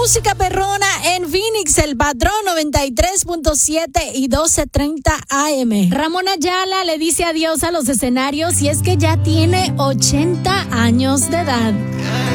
música perrona en Phoenix, El Patrón 93.7 y 12:30 AM. Ramón Ayala le dice adiós a los escenarios y es que ya tiene 80 años de edad.